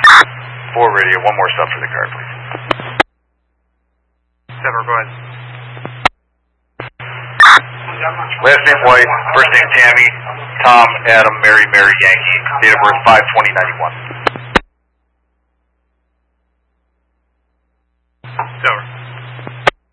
4 radio, one more sub for the card, please. 7, go ahead. Last name White, first name Tammy, Tom, Adam, Mary, Yankee, date of birth 5/20/91.